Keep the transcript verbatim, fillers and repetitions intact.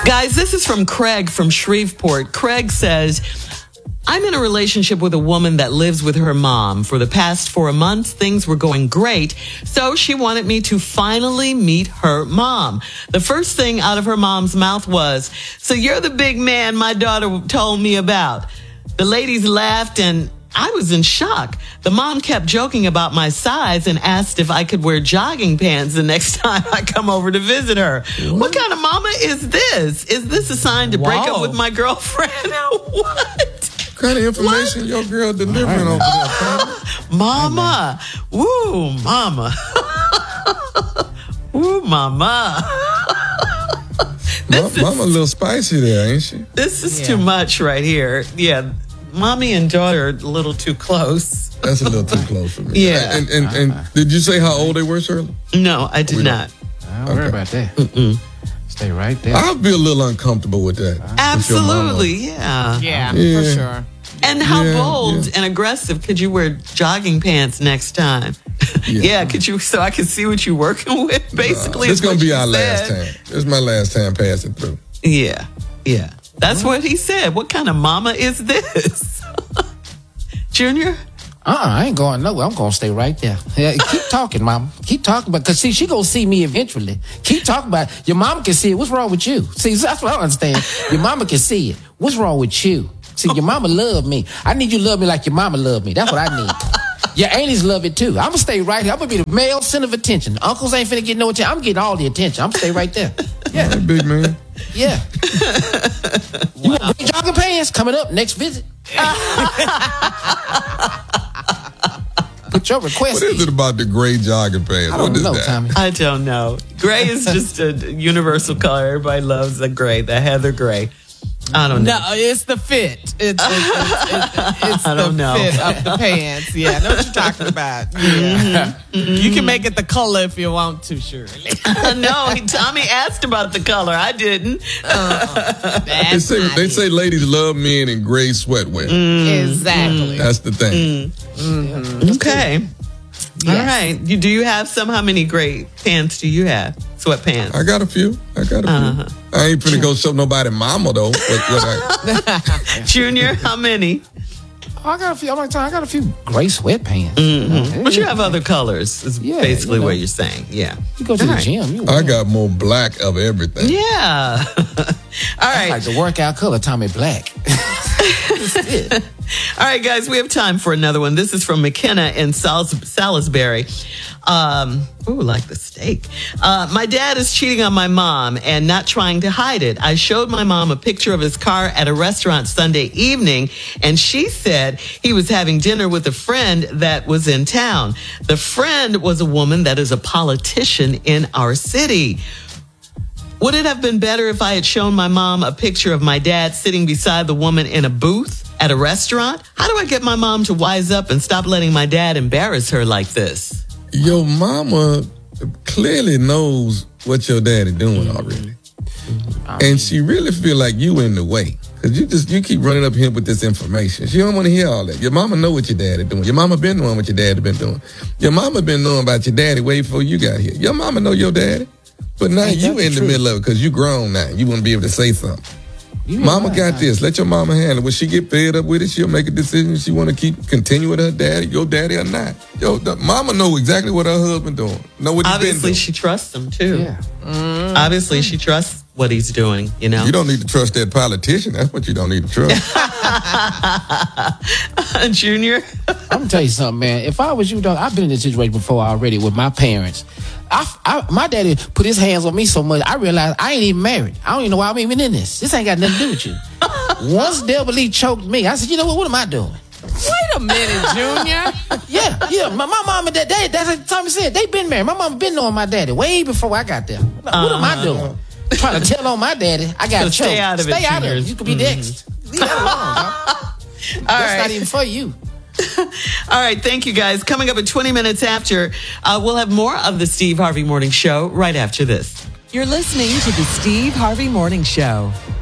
Guys, this is from Craig from Shreveport. Craig says, I'm in a relationship with a woman that lives with her mom. For the past four months, things were going great. So she wanted me to finally meet her mom. The first thing out of her mom's mouth was, so you're the big man my daughter told me about. The ladies laughed and I was in shock. The mom kept joking about my size and asked if I could wear jogging pants the next time I come over to visit her. What, what kind of mama is this? Is this a sign to Whoa. break up with my girlfriend? What? What kind of information what? your girl delivering over there? Mama. Woo, mama. Woo, mama. Ma- is, mama a little spicy there, ain't she? This is yeah. too much right here. Yeah. Mommy and daughter are a little too close. That's a little too close for me. Yeah. And, and, and, and did you say how old they were, Shirley? No, I did not. I don't okay. worry about that. Mm-mm. Stay right there. I'd be a little uncomfortable with that. Absolutely, yeah. yeah. Yeah, for sure. And how yeah, bold yeah. and aggressive could you wear jogging pants next time? Yeah. yeah, could you, so I can see what you're working with, basically? Nah, it's going to be our said. last time. This is my last time passing through. Yeah, yeah. That's what he said. What kind of mama is this? Junior? Uh-uh, I ain't going nowhere. I'm going to stay right there. Yeah, keep talking, Mama. Keep talking about, because see, she going to see me eventually. Keep talking about it. Your mama can see it. What's wrong with you? See, that's what I understand. Your mama can see it. What's wrong with you? See, your mama love me. I need you to love me like your mama love me. That's what I need. Your aunties love it too. I'm going to stay right here. I'm going to be the male center of attention. Uncles ain't finna get no attention. I'm getting all the attention. I'm going to stay right there. Yeah. Right, big man. Yeah. You wow. want jogging pants? Coming up next visit. Put your request. What is it about the gray jogging pants? I don't what is know, that? Tommy. I don't know. Gray is just a universal color. Everybody loves the gray, the heather gray. I don't know. No, it's the fit. It's, it's, it's, it's, it's I don't the know. fit of the pants. Yeah, I know what you're talking about. Yeah. Mm-hmm. You can make it the color if you want to, Shirley. No, Tommy asked about the color. I didn't. Uh, they, say, they say ladies love men in gray sweatwear. Mm, exactly. That's the thing. Mm. Mm-hmm. Okay. Yes. All right. You, do you have some? How many gray pants do you have? Sweatpants. I got a few. I got a uh-huh. few. I ain't finna go show nobody mama though. What, what I... Junior, how many? I got a few. I'm like, I got a few gray sweatpants. Mm-hmm. You know, but you have other colors. Is yeah, basically you know, what you're saying. Yeah. You go to All the right. gym. You I got more black of everything. Yeah. All right. I like the workout color, Tommy Black. All right, guys, we have time for another one. This is from McKenna in Salis- Salisbury. Um, ooh, like the steak. Uh, my dad is cheating on my mom and not trying to hide it. I showed my mom a picture of his car at a restaurant Sunday evening, and she said he was having dinner with a friend that was in town. The friend was a woman that is a politician in our city. Would it have been better if I had shown my mom a picture of my dad sitting beside the woman in a booth at a restaurant? How do I get my mom to wise up and stop letting my dad embarrass her like this? Your mama clearly knows what your daddy doing already. Mm-hmm. And she really feel like you in the way. Cause you just, you keep running up here with this information. She don't want to hear all that. Your mama know what your daddy doing. Your mama been knowing what your daddy been doing. Your mama been knowing about your daddy way before you got here. Your mama know your daddy. But now Ain't you in the true. middle of it because you grown now. You want to be able to say something. You Mama right, got right. this. Let your mama handle it. When she get fed up with it, she'll make a decision. She want to keep continue with her daddy, your daddy or not. Yo, the, mama know exactly what her husband doing. Know what he been Obviously, doing. she trusts him too. Yeah. Mm-hmm. Obviously, she trusts what he's doing. You know, You don't need to trust that politician. That's what you don't need to trust. Junior. I'm gonna tell you something, man. If I was you, dog, I've been in this situation before already with my parents. I, I, my daddy put his hands on me so much, I realized I ain't even married. I don't even know why I'm even in this. This ain't got nothing to do with you. Once Delbert Lee choked me, I said, you know what? What am I doing? Wait a minute, Junior. Yeah, yeah. My, my mom and dad, they, that's what Tommy said. They been married. My mom been knowing my daddy way before I got there. What uh, am I doing? Trying to tell on my daddy. I got So to stay out of it, Stay out of it. Juniors. You could be Mm-hmm. next. Leave that alone, dog. That's right. not even for you. All right, thank you, guys. Coming up at twenty minutes after, uh, we'll have more of the Steve Harvey Morning Show right after this. You're listening to the Steve Harvey Morning Show.